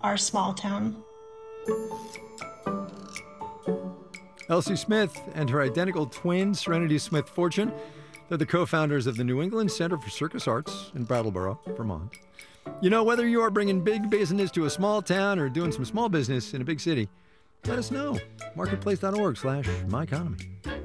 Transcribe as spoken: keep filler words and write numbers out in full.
our small town. Elsie Smith and her identical twin, Serenity Smith Fortune, they're the co-founders of the New England Center for Circus Arts in Brattleboro, Vermont. You know, whether you are bringing big business to a small town or doing some small business in a big city, let us know. marketplace dot org slash my economy.